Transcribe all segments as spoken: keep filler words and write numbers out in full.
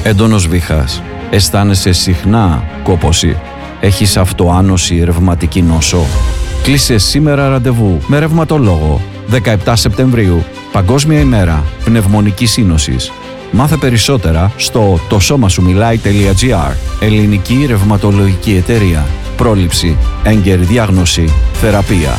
Έντονος βήχας. Αισθάνεσαι συχνά κόπωση. Έχεις αυτοάνωση, ρευματική νόσο. Κλείσε σήμερα ραντεβού με ρευματολόγο. δεκαεπτά Σεπτεμβρίου, Παγκόσμια ημέρα πνευμονικής σύνοσης. Μάθε περισσότερα στο το σώμα σου μιλάει τελεία τζι άρ. Ελληνική ρευματολογική εταιρεία. Πρόληψη, έγκαιρη διάγνωση, θεραπεία.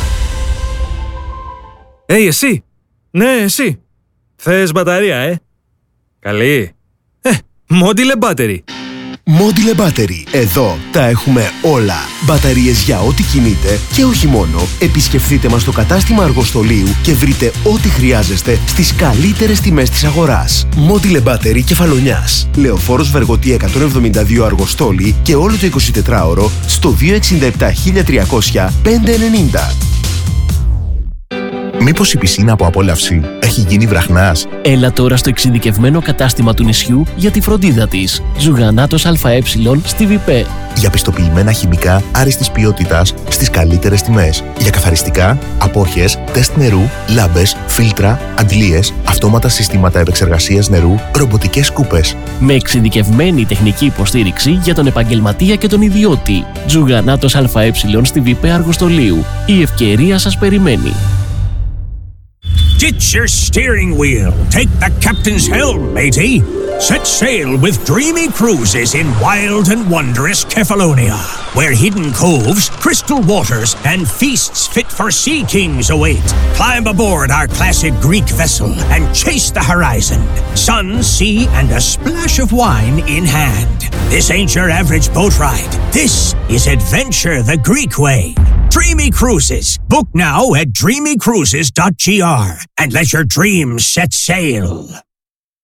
Hey, εσύ! Ναι, εσύ! Θες μπαταρία, ε? Καλή! Ε, Modile Battery! Modile Battery. Εδώ τα έχουμε όλα. Μπαταρίες για ό,τι κινείτε και όχι μόνο. Επισκεφτείτε μας στο κατάστημα Αργοστολίου και βρείτε ό,τι χρειάζεστε στις καλύτερες τιμές της αγοράς. Modile Battery Κεφαλονιάς. Λεωφόρος Βεργοτή εκατόν εβδομήντα δύο Αργοστόλη και όλο το εικοσιτετράωρο στο δύο έξι επτά χίλια τριακόσια πεντακόσια ενενήντα. Μήπως η πισίνα από απόλαυση έχει γίνει βραχνάς? Έλα τώρα στο εξειδικευμένο κατάστημα του νησιού για τη φροντίδα της. Ζουγανάτος ΑΕ στη Βιπέ. Για πιστοποιημένα χημικά άριστης ποιότητας στις καλύτερες τιμές. Για καθαριστικά, απόχες, τεστ νερού, λάμπες, φίλτρα, αντλίες, αυτόματα συστήματα επεξεργασίας νερού, ρομποτικές σκούπες. Με εξειδικευμένη τεχνική υποστήριξη για τον επαγγελματία και τον ιδιώτη. Ζουγανάτος ΑΕ στη Βιπέ Αργοστολίου. Η ευκαιρία σας περιμένει. Ditch your steering wheel. Take the captain's helm, matey. Set sail with dreamy cruises in wild and wondrous Kefalonia, where hidden coves, crystal waters, and feasts fit for sea kings await. Climb aboard our classic Greek vessel and chase the horizon. Sun, sea, and a splash of wine in hand. This ain't your average boat ride. This is adventure the Greek way. Dreamy Cruises. Book now at dreamy cruises dot g r and let your dreams set sail.